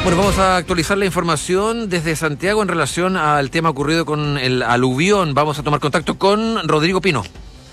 Bueno, vamos a actualizar la información desde Santiago en relación al tema ocurrido con el aluvión. Vamos a tomar contacto con Rodrigo Pino.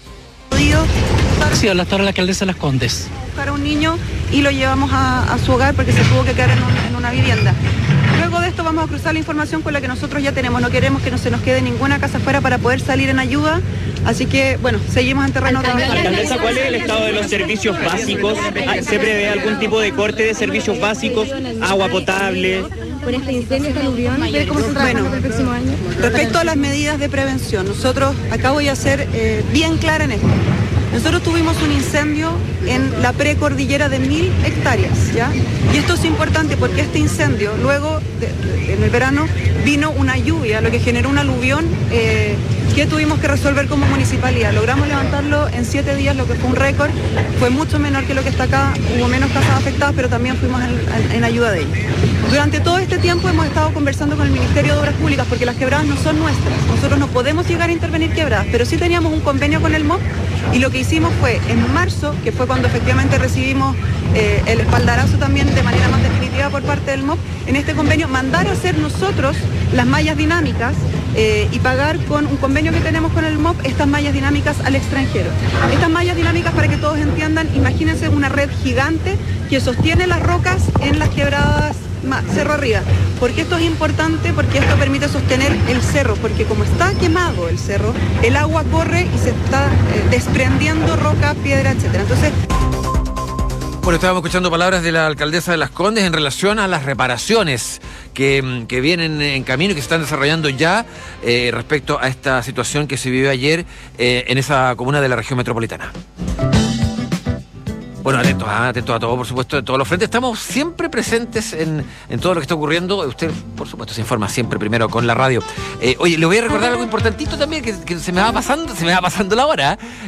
Sí, hola, la alcaldesa de Las Condes. Buscar a un niño y lo llevamos a su hogar porque se tuvo que quedar en una vivienda. Luego de esto vamos a cruzar la información con la que nosotros ya tenemos. No queremos que no se nos quede ninguna casa afuera para poder salir en ayuda. Así que, bueno, seguimos en terreno trabajando. Alcaldesa, ¿cuál es el estado de los servicios básicos? ¿Se prevé algún tipo de corte de servicios básicos? ¿Agua potable? Por este incendio, esta aluvión, ver cómo se trabaja para el próximo año. Respecto a las medidas de prevención, nosotros, acá voy a ser bien clara en esto. Nosotros tuvimos un incendio en la precordillera de 1000 hectáreas, ¿ya? Y esto es importante porque este incendio, luego, en el verano, vino una lluvia, lo que generó un aluvión que tuvimos que resolver como municipalidad. Logramos levantarlo en 7 días, lo que fue un récord. Fue mucho menor que lo que está acá, hubo menos casas afectadas, pero también fuimos en ayuda de ellos. Durante todo este tiempo hemos estado conversando con el Ministerio de Obras Públicas porque las quebradas no son nuestras. Nosotros no podemos llegar a intervenir quebradas, pero sí teníamos un convenio con el MOP y lo que hicimos fue en marzo, que fue cuando efectivamente recibimos el espaldarazo también de manera más definitiva por parte del MOP, en este convenio mandar a hacer nosotros las mallas dinámicas y pagar con un convenio que tenemos con el MOP estas mallas dinámicas al extranjero. Estas mallas dinámicas, para que todos entiendan, imagínense una red gigante que sostiene las rocas en las quebradas cerro arriba. Porque esto es importante, porque esto permite sostener el cerro, porque como está quemado el cerro, el agua corre y se está desprendiendo roca, piedra, etcétera. Entonces, bueno, estábamos escuchando palabras de la alcaldesa de Las Condes en relación a las reparaciones que vienen en camino y que se están desarrollando ya respecto a esta situación que se vivió ayer en esa comuna de la región metropolitana. Bueno, atentos a todo, por supuesto, de todos los frentes. Estamos siempre presentes en todo lo que está ocurriendo. Usted, por supuesto, se informa siempre primero con la radio. Oye, le voy a recordar algo importantito también, que se me va pasando la hora.